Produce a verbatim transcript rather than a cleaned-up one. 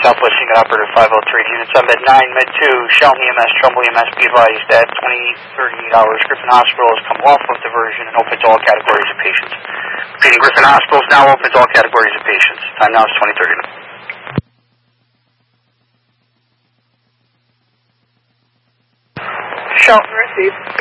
Southwest Single Operator five oh three. Units on Med nine, Med two, Shelton E M S, Trumbull E M S, be advised that twenty thirty-eight hours Griffin Hospital has come off of diversion and open to all categories of patients. Repeating, Griffin Hospital is now open to all categories of patients. Time now is twenty thirty. Shelton received.